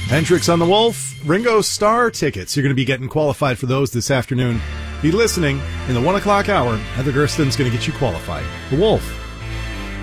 Hendrix on the Wolf, Ringo Starr tickets. You're going to be getting qualified for those this afternoon. Be listening in the 1 o'clock hour. Heather Gersten's going to get you qualified. The Wolf.